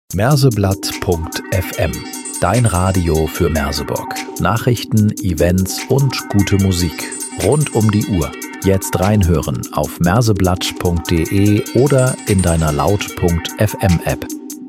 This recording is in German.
Merseblatt.fm. Dein Radio für Merseburg. Nachrichten, Events und gute Musik. Rund um die Uhr. Jetzt reinhören auf merseblatt.de oder in deiner Laut.fm App.